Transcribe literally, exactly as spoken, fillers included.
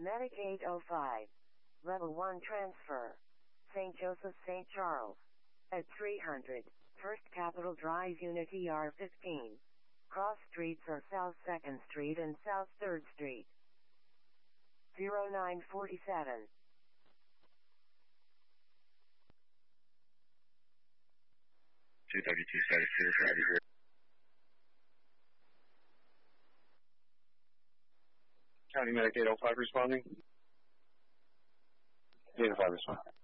Medic eight oh five. Level one transfer. Saint Joseph Saint Charles. At three hundred. First Capitol Drive Unit E R fifteen. Cross streets are South second Street and South third Street. zero nine forty-seven. two thirty-two seventy-two, ready here. County Medic eight oh five responding. eight oh five responding.